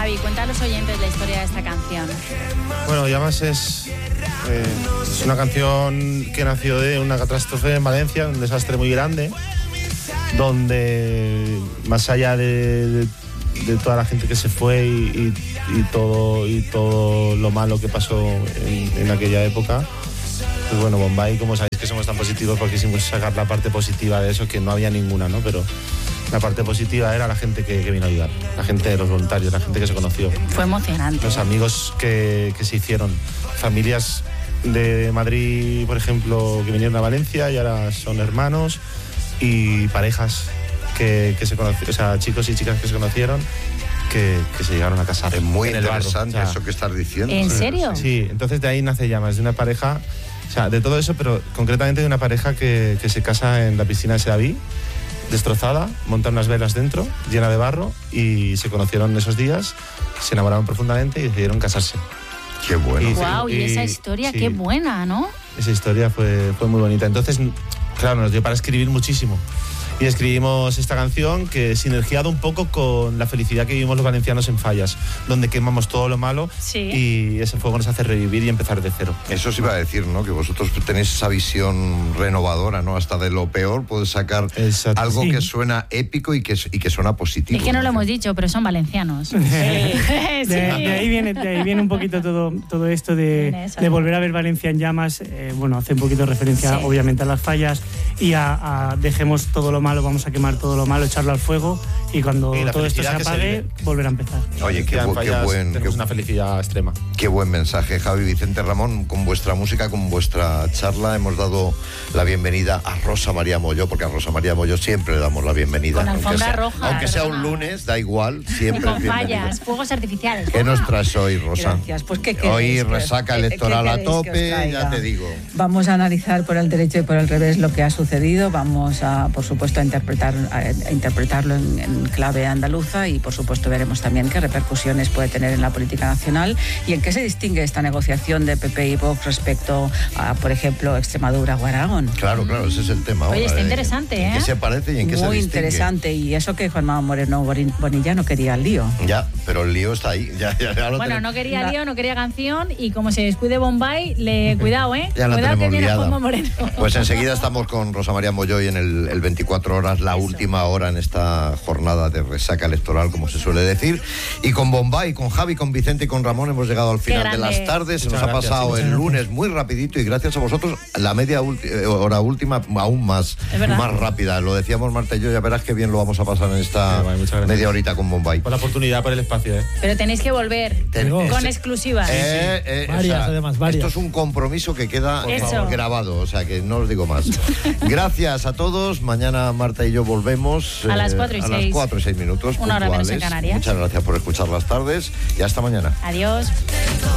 Javi, cuenta a los oyentes la historia de esta canción. Bueno, Llamas es una canción que nació de una catástrofe en Valencia, un desastre muy grande, donde más allá de toda la gente que se fue y todo lo malo que pasó en aquella época, pues bueno, Bombay, como sabéis que somos tan positivos, porque quisimos sacar la parte positiva de eso, que no había ninguna, ¿no? Pero la parte positiva era la gente que vino a ayudar, la gente, los voluntarios, la gente que se conoció. Fue emocionante. Los amigos que se hicieron, familias de Madrid, por ejemplo, que vinieron a Valencia y ahora son hermanos, y parejas que se conocieron, o sea, chicos y chicas que se conocieron, que se llegaron a casar. Es muy en el interesante barro, o sea, eso que estás diciendo. ¿En serio? Sí, entonces de ahí nace Llamas, de una pareja, o sea, de todo eso, pero concretamente de una pareja que se casa en la piscina de Sedaví, destrozada, montan unas velas dentro, llena de barro, y se conocieron esos días, se enamoraron profundamente y decidieron casarse. Qué bueno. Wow, y esa historia, sí, qué buena, ¿no? Esa historia fue muy bonita. Entonces, claro, nos dio para escribir muchísimo. Y escribimos esta canción que sinergiado un poco con la felicidad que vivimos los valencianos en Fallas, donde quemamos todo lo malo, sí, y ese fuego nos hace revivir y empezar de cero. Eso os iba a decir, ¿no? Que vosotros tenéis esa visión renovadora, ¿no? Hasta de lo peor puedes sacar algo que suena épico y que suena positivo. Es que no lo hemos dicho, pero son valencianos. Sí. De ahí viene un poquito todo esto de volver a ver Valencia en llamas. Bueno, hace un poquito de referencia, obviamente, a las fallas y a dejemos todo lo malo, vamos a quemar todo lo malo, echarlo al fuego, y cuando todo esto se apague, volver a empezar. Oye, qué buen. Tenemos una felicidad extrema. Qué buen mensaje, Javi, Vicente, Ramón. Con vuestra música, con vuestra charla, hemos dado la bienvenida a Rosa María Molló, porque a Rosa María Molló siempre le damos la bienvenida. Con alfombra roja. Aunque sea un lunes, da igual, siempre. Con fallas, fuegos artificiales. ¿Qué nos traes hoy, Rosa? Gracias. Pues ¿qué queréis? Hoy resaca electoral a tope, ya te digo. Vamos a analizar por el derecho y por el revés lo que ha sucedido. Vamos a, por supuesto, a interpretarlo en clave andaluza, y por supuesto veremos también qué repercusiones puede tener en la política nacional y en qué se distingue esta negociación de PP y Vox respecto a, por ejemplo, Extremadura o Aragón. Claro, ese es el tema. Oye, está interesante, ¿eh? ¿En qué se parece y en qué se distingue? Muy interesante, y eso que Juanma Moreno Bonilla no quería el lío. Ya, pero el lío está ahí. Ya bueno, no quería lío, no quería canción, y como se descuide Bombay, cuidado, ¿eh? Ya la cuidado tenemos que viene liada. Juanma Moreno. Pues enseguida estamos con Rosa María Molloy en el 24 horas, la última hora en esta jornada de resaca electoral, como se suele decir. Y con Bombay, con Javi, con Vicente y con Ramón hemos llegado al final de las tardes. Se nos ha pasado el lunes muy rapidito, y gracias a vosotros la media hora última aún más rápida. Lo decíamos Marta y yo, ya verás qué bien lo vamos a pasar en esta media horita con Bombay. Por la oportunidad, por el espacio, ¿eh? Pero tenéis que volver con exclusivas. Varias. Esto es un compromiso que queda grabado, o sea que no os digo más. Gracias a todos. Mañana Marta y yo volvemos a las 4 y 6. A las 4 y 6 minutos. Una hora menos en Canarias. Muchas gracias por escuchar las tardes y hasta mañana. Adiós.